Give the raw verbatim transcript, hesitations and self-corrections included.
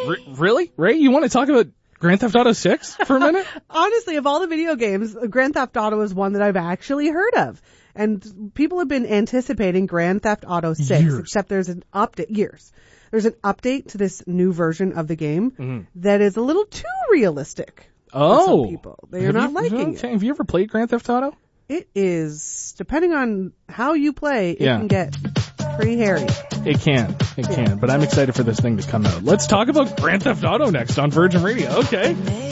R- really? Ray, you want to talk about Grand Theft Auto six for a minute? Honestly, of all the video games, Grand Theft Auto is one that I've actually heard of. And people have been anticipating Grand Theft Auto six, Years. except there's an update. Years. There's an update to this new version of the game Mm-hmm. that is a little too realistic Oh. for some people. They are Have not you, liking okay, it. Have you ever played Grand Theft Auto? It is, depending on how you play, it Yeah. can get pretty hairy. It can. It can. But I'm excited for this thing to come out. Let's talk about Grand Theft Auto next on Virgin Radio. Okay.